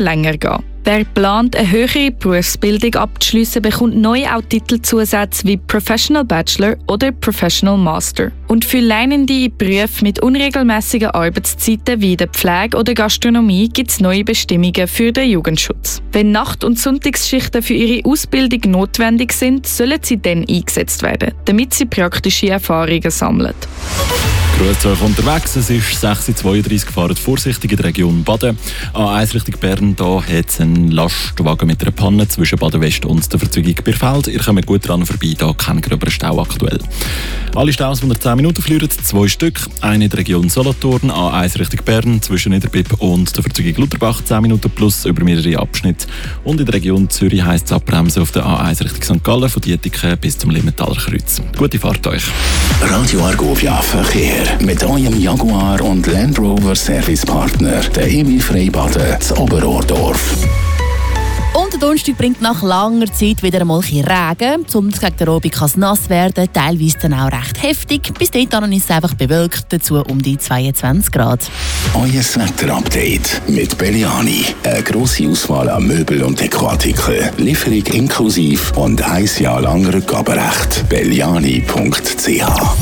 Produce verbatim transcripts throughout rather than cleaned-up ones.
länger gehen. Wer plant, eine höhere Berufsbildung abzuschliessen, bekommt neu auch Titelzusätze wie Professional Bachelor oder Professional Master. Und für Lernende in Berufen mit unregelmäßigen Arbeitszeiten wie der Pflege oder Gastronomie gibt es neue Bestimmungen für den Jugendschutz. Wenn Nacht- und Sonntagsschichten für ihre Ausbildung notwendig sind, sollen sie dann eingesetzt werden, damit sie praktische Erfahrungen sammeln. Grüß euch unterwegs, es ist sechs Uhr zweiunddreißig, fahrt vorsichtig in der Region Baden. A eins Richtung Bern, da hat es einen Lastwagen mit einer Panne zwischen Baden West und der Verzweigung Birfeld. Ihr kommt gut dran vorbei, da kein gröberer Stau aktuell. Alle Staus, die unter zehn Minuten führen, zwei Stück. Eine in der Region Solothurn, A eins Richtung Bern, zwischen Niederbipp und der Verzweigung Lutherbach, zehn Minuten plus über mehrere Abschnitte. Und in der Region Zürich heisst es abbremsen auf der A eins Richtung Sankt Gallen, von Dietiken bis zum Limentaler Kreuz. Gute Fahrt euch. Radio Argovia Verkehr mit eurem Jaguar und Land Rover Servicepartner, der Emil Freibaden zu Oberordorf. Und der Donnerstag bringt nach langer Zeit wieder einmal ein bisschen Regen. Besonders gegen den Abend kann es nass werden, teilweise dann auch recht heftig. Bis dahin ist es einfach bewölkt, dazu um die zweiundzwanzig Grad. Euer Wetter-Update mit Belliani. Eine grosse Auswahl an Möbel- und Dekoartikeln. Lieferung inklusive und ein Jahr lang Rückgaberecht. belliani punkt c h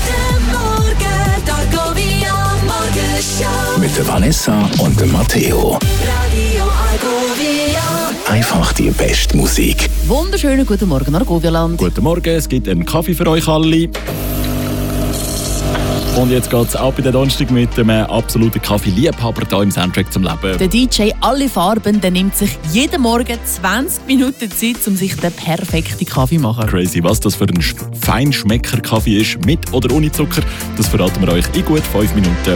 mit der Vanessa und dem Matteo. Radio Argovia. Einfach die beste Musik. Wunderschönen guten Morgen, Argovia-Land. Guten Morgen, es gibt einen Kaffee für euch alle. Und jetzt geht es ab in den Donnerstag mit einem absoluten Kaffee-Liebhaber hier im Soundtrack zum Leben. Der D J Alle Farben, der nimmt sich jeden Morgen zwanzig Minuten Zeit, um sich den perfekten Kaffee zu machen. Crazy, was das für ein Feinschmecker-Kaffee ist, mit oder ohne Zucker, das verraten wir euch in gut fünf Minuten.